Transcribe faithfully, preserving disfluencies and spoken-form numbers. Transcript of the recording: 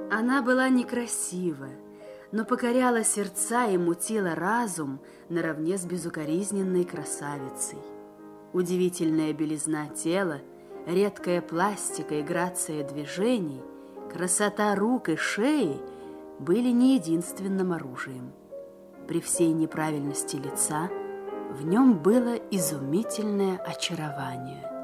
Она была некрасива, но покоряла сердца и мутила разум наравне с безукоризненной красавицей. Удивительная белизна тела, редкая пластика и грация движений, красота рук и шеи были не единственным оружием. При всей неправильности лица в нем было изумительное очарование.